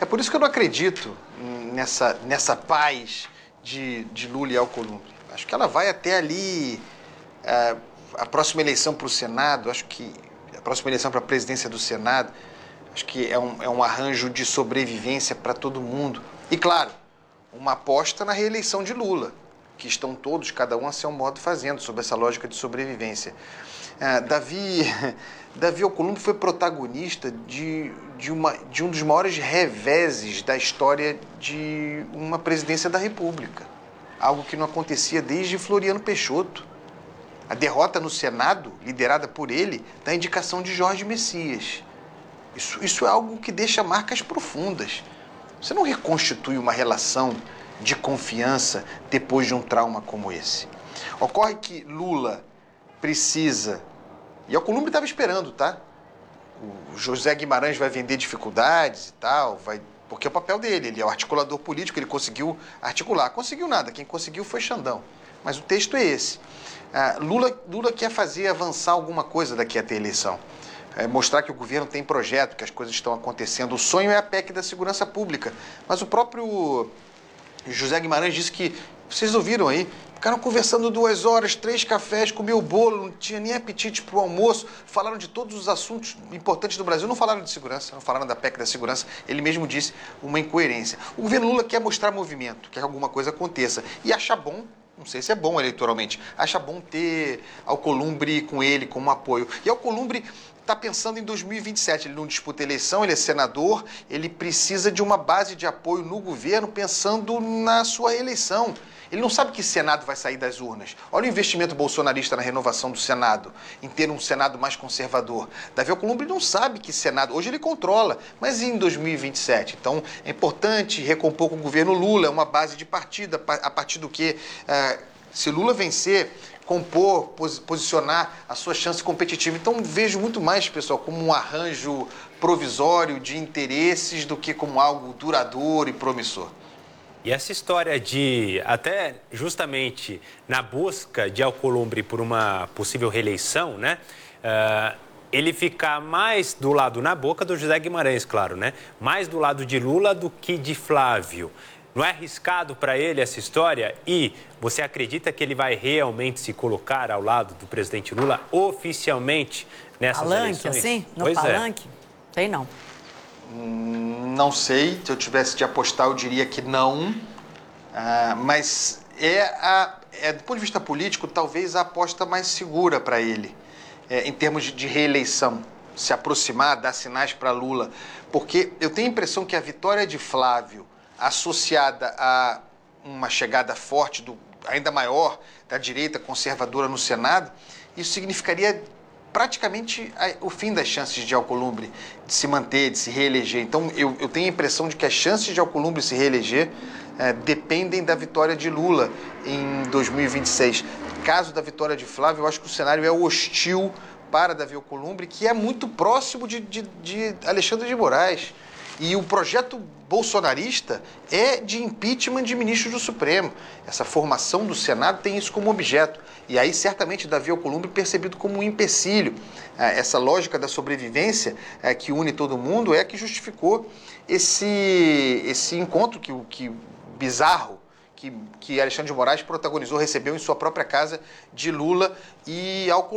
É por isso que eu não acredito nessa paz de Lula e Alcolumbre. Acho que ela vai até ali, a próxima eleição para o Senado, acho que a próxima eleição para a presidência do Senado, acho que é um arranjo de sobrevivência para todo mundo. E, claro, uma aposta na reeleição de Lula, que estão todos, cada um a seu modo, fazendo, sob essa lógica de sobrevivência. Davi Alcolumbre foi protagonista de um dos maiores reveses da história de uma presidência da República. Algo que não acontecia desde Floriano Peixoto. A derrota no Senado, liderada por ele, da indicação de Jorge Messias. Isso é algo que deixa marcas profundas. Você não reconstitui uma relação de confiança depois de um trauma como esse. Ocorre que Lula precisa, e Alcolumbre estava esperando, tá? O José Guimarães vai vender dificuldades e tal, porque é o papel dele, ele é o articulador político, ele conseguiu articular. Conseguiu nada, quem conseguiu foi Xandão. Mas o texto é esse. Lula quer fazer avançar alguma coisa daqui até a eleição. Mostrar que o governo tem projeto, que as coisas estão acontecendo. O sonho é a PEC da segurança pública. Mas o próprio José Guimarães disse que, vocês ouviram aí, ficaram conversando 2 horas, 3 cafés, comeu bolo, não tinha nem apetite para o almoço, falaram de todos os assuntos importantes do Brasil, não falaram de segurança, não falaram da PEC da segurança, ele mesmo disse uma incoerência. O governo Lula quer mostrar movimento, quer que alguma coisa aconteça, e acha bom, não sei se é bom eleitoralmente, acha bom ter Alcolumbre com ele como apoio. E Alcolumbre está pensando em 2027, ele não disputa eleição, ele é senador, ele precisa de uma base de apoio no governo pensando na sua reeleição. Ele não sabe que Senado vai sair das urnas. Olha o investimento bolsonarista na renovação do Senado, em ter um Senado mais conservador. Davi Alcolumbre não sabe que Senado, hoje ele controla, mas e em 2027? Então é importante recompor com o governo Lula, uma base de partida, a partir do que, se Lula vencer, compor, posicionar a sua chance competitiva. Então vejo muito mais, pessoal, como um arranjo provisório de interesses do que como algo duradouro e promissor. E essa história de, até justamente na busca de Alcolumbre por uma possível reeleição, né? Ele ficar mais do lado, na boca do José Guimarães, claro, né? Mais do lado de Lula do que de Flávio. Não é arriscado para ele essa história? E você acredita que ele vai realmente se colocar ao lado do presidente Lula oficialmente nessas eleições? Palanque, assim? No pois palanque? Sei não. Não sei, se eu tivesse de apostar eu diria que não, mas do ponto de vista político talvez a aposta mais segura para ele, em termos de reeleição, se aproximar, dar sinais para Lula, porque eu tenho a impressão que a vitória de Flávio, associada a uma chegada forte, ainda maior, da direita conservadora no Senado, isso significaria praticamente o fim das chances de Alcolumbre de se manter, de se reeleger. Então, eu tenho a impressão de que as chances de Alcolumbre se reeleger dependem da vitória de Lula em 2026. Caso da vitória de Flávio, eu acho que o cenário é hostil para Davi Alcolumbre, que é muito próximo de Alexandre de Moraes. E o projeto bolsonarista é de impeachment de ministros do Supremo. Essa formação do Senado tem isso como objeto. E aí, certamente, Davi Alcolumbre percebido como um empecilho. Essa lógica da sobrevivência que une todo mundo é que justificou esse encontro bizarro que Alexandre de Moraes protagonizou, recebeu em sua própria casa de Lula e Alcolumbre.